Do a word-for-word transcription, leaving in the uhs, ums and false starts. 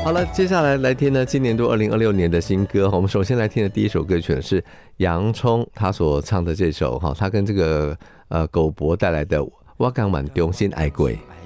好了，接下来来听呢，今年度二零二六年的新歌。我们首先来听的第一首歌曲呢是洋葱他所唱的这首哈，他跟这个呃狗博带来的《我港满中心爱贵》。